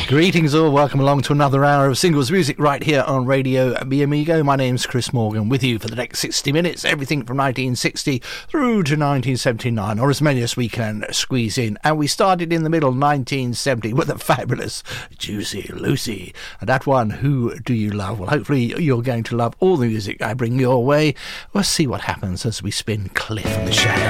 Greetings all, welcome along to another hour of singles music right here on Radio Mi Amigo. My name's Chris Morgan, with you for the next 60 minutes, everything from 1960 through to 1979, or as many as we can squeeze in. And we started in the middle, 1970, with a fabulous Juicy Lucy. And that one, Who Do You Love? Well, hopefully you're going to love all the music I bring your way. We'll see what happens as we spin Cliff in the Shadow.